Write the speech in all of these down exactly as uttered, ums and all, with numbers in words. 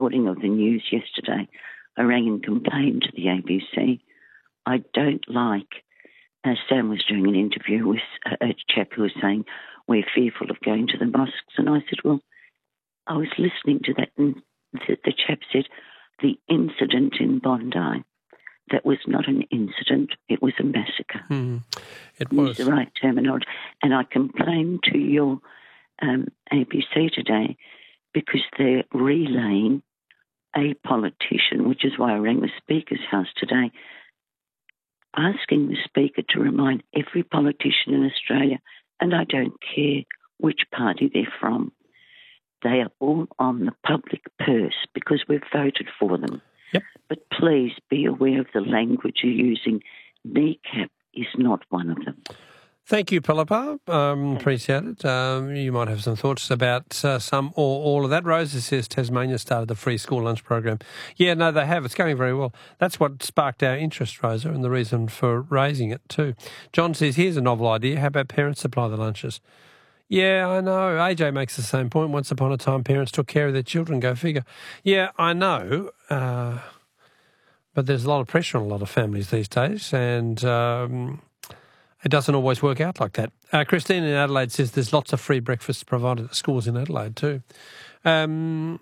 reporting of the news yesterday, I rang and complained to the A B C. I don't like, uh, Sam was doing an interview with a, a chap who was saying, we're fearful of going to the mosques. And I said, well, I was listening to that, and the, the chap said, the incident in Bondi, that was not an incident, it was a massacre. Mm, it was. Use the right terminology. And I complained to your um, A B C today because they're relaying a politician, which is why I rang the Speaker's house today, asking the Speaker to remind every politician in Australia, and I don't care which party they're from, they are all on the public purse because we've voted for them. Yep. But please be aware of the language you're using. Kneecap is not one of them. Thank you, Philippa. Um, appreciate it. Um, you might have some thoughts about uh, some or all of that. Rosa says Tasmania started the free school lunch program. Yeah, no, they have. It's going very well. That's what sparked our interest, Rosa, and the reason for raising it too. John says, here's a novel idea. How about parents supply the lunches? Yeah, I know. A J makes the same point. Once upon a time, parents took care of their children. Go figure. Yeah, I know. Uh, but there's a lot of pressure on a lot of families these days, and um, it doesn't always work out like that. Uh, Christine in Adelaide says there's lots of free breakfasts provided at schools in Adelaide too. Um,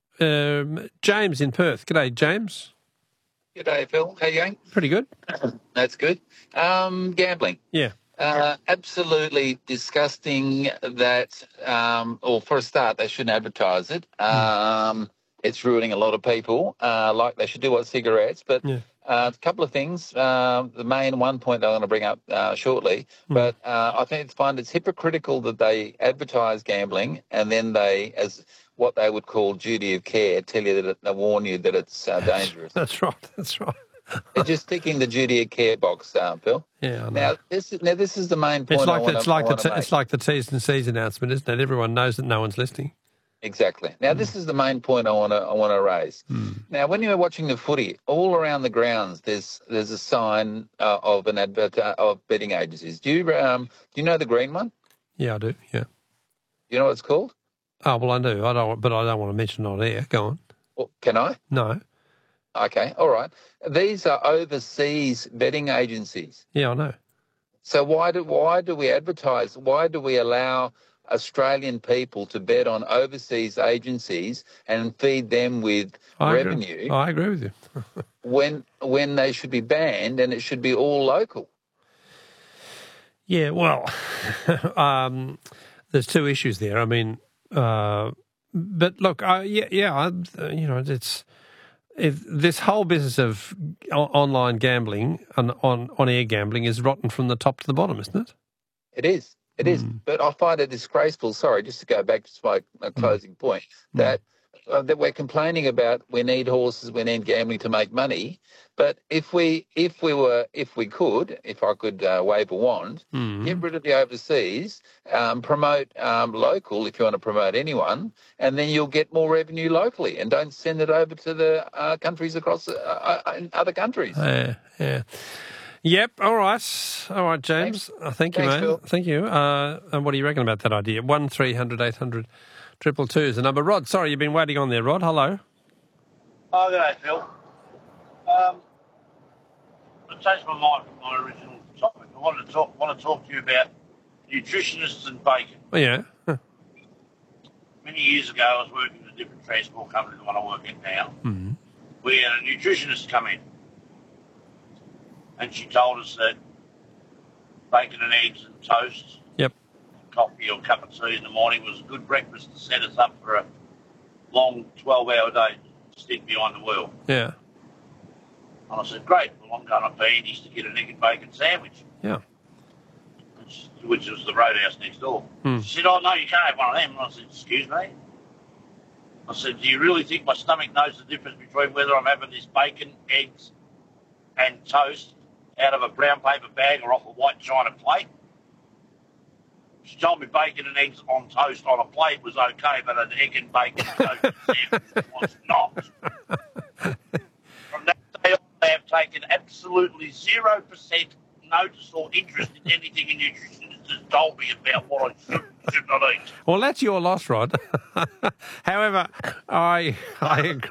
um, James in Perth. G'day, James. G'day, Phil. How you going? Pretty good. That's good. Um, gambling. Yeah. Uh, absolutely disgusting that, um, or for a start, they shouldn't advertise it. Um, it's ruining a lot of people, uh, like they should do with cigarettes. But Yeah. uh, a couple of things. Uh, the main one point I'm going to bring up uh, shortly, Mm. but uh, I think it's fine. It's hypocritical that they advertise gambling and then they, as what they would call duty of care, tell you that it, they warn you that it's uh, dangerous. That's right. That's right. They're just ticking the duty of care box, uh, Phil. Yeah, I know. Now this is now this is the main point. It's like I the, wanna, it's like I the wanna t- make. it's like the T's and C's announcement, isn't it? Everyone knows that no one's listening. Exactly. Now this is the main point I want to I want to raise. Mm. Now, when you're watching the footy, all around the grounds, there's there's a sign uh, of an advert uh, of betting agencies. Do you um do you know the green one? Yeah, I do. Yeah. You know what it's called? Oh well, I do. I don't, but I don't want to mention it on air. Go on. Well, can I? No. Okay. All right. These are overseas betting agencies. Yeah, I know. So why do why do we advertise? Why do we allow Australian people to bet on overseas agencies and feed them with I revenue agree. I agree with you. when when they should be banned and it should be all local? Yeah, well, um, there's two issues there. I mean, uh, but look, uh, yeah, yeah, I, you know, it's if this whole business of o- online gambling and on on air gambling is rotten from the top to the bottom, isn't it? It is. It is. Mm. But I find it disgraceful, sorry, just to go back to my, my closing point, that uh, that we're complaining about we need horses, we need gambling to make money. But if we if we were if we could, if I could uh, wave a wand, Mm. get rid of the overseas, um, promote um, local if you want to promote anyone, and then you'll get more revenue locally, and don't send it over to the uh, countries across uh, uh, in other countries. Yeah, yeah. Yep. All right. All right, James. Thanks. Uh, thank you, Thanks, mate. Phil. Thank you. Uh, and what do you reckon about that idea? One three hundred eight hundred triple two is the number. Rod, sorry, you've been waiting on there. Rod, hello. Oh, good day, Phil. Um, it changed my mind from my original topic. I wanted to talk, want to talk to you about nutritionists and bacon. Oh, yeah. Huh. Many years ago, I was working at a different transport company than the one I work at now. Mm. We had a nutritionist come in, and she told us that bacon and eggs and toast, Yep. coffee or cup of tea in the morning was a good breakfast to set us up for a long twelve-hour day stint behind the wheel. Yeah. And I said, great, well, I'm going up to Andy's to get an egg and bacon sandwich, Yeah. which, which was the roadhouse next door. Hmm. She said, oh, no, you can't have one of them. And I said, excuse me? I said, do you really think my stomach knows the difference between whether I'm having this bacon, eggs, and toast out of a brown paper bag or off a white china plate? She told me bacon and eggs on toast on a plate was okay, but an egg and bacon toast sandwich was not. From that day on, they have taken absolutely zero percent notice or interest in anything a nutritionist has told me about what I should, should not eat. Well, that's your loss, Rod. However, I I agree.